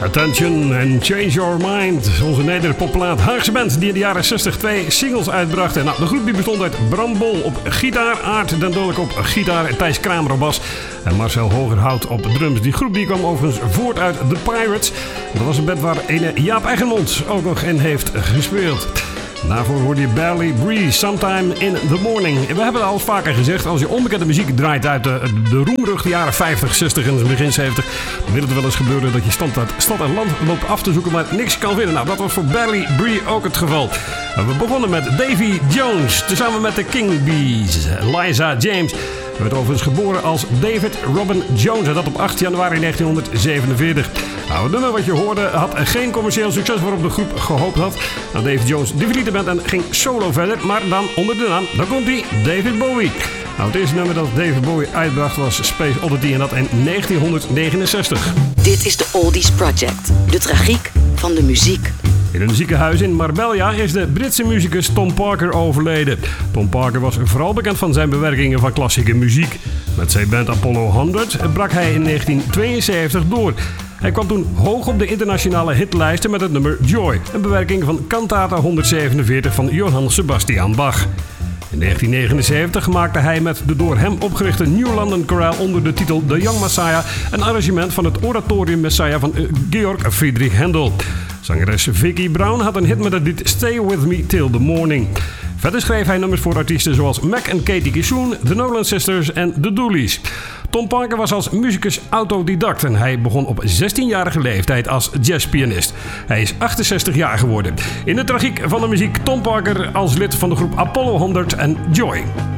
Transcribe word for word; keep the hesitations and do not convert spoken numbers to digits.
Attention and Change Your Mind. Onze nederpopplaat Haagse band die in de jaren zestig twee singles uitbracht. Nou, de groep die bestond uit Bram Bol op gitaar, Aart den Dolk op gitaar, Thijs Kramer op bas en Marcel Hogerhout op drums. Die groep die kwam overigens voort uit The Pirates. Dat was een band waar ene Jaap Eigenmond ook nog in heeft gespeeld. Daarvoor hoorde je Barely Breeze, Sometime in the Morning. We hebben het al eens vaker gezegd, als je onbekende muziek draait uit de, de roemruchte jaren vijftig, zestig en begin zeventig, dan wil het wel eens gebeuren dat je stand uit stad en land loopt af te zoeken, maar niks kan vinden. Nou, dat was voor Barely Breeze ook het geval. We begonnen met Davy Jones, tezamen met de King Bees. Liza James werd overigens geboren als David Robin Jones en dat op acht januari negentienhonderdzevenenveertig. Nou, het nummer wat je hoorde had geen commercieel succes waarop de groep gehoopt had. Nou, David Jones die verliet de band en ging solo verder, maar dan onder de naam, daar komt hij, David Bowie. Nou, het eerste nummer dat David Bowie uitbracht was Space Oddity en dat in negentienhonderdnegenenzestig. Dit is de Oldies Project, de tragiek van de muziek. In een ziekenhuis in Marbella is de Britse muzikus Tom Parker overleden. Tom Parker was vooral bekend van zijn bewerkingen van klassieke muziek. Met zijn band Apollo honderd brak hij in negentien tweeënzeventig door. Hij kwam toen hoog op de internationale hitlijsten met het nummer Joy, een bewerking van Cantata honderdzevenenveertig van Johann Sebastian Bach. In negentien negenenzeventig maakte hij met de door hem opgerichte New London Chorale onder de titel The Young Messiah een arrangement van het Oratorium Messiah van Georg Friedrich Händel. Zangeres Vicki Brown had een hit met het lied Stay With Me Till The Morning. Verder schreef hij nummers voor artiesten zoals Mac en Katie Kishoon, The Nolan Sisters en The Doolies. Tom Parker was als muzikus autodidact en hij begon op zestienjarige leeftijd als jazzpianist. Hij is achtenzestig jaar geworden. In de tragiek van de muziek Tom Parker als lid van de groep Apollo honderd en Joy.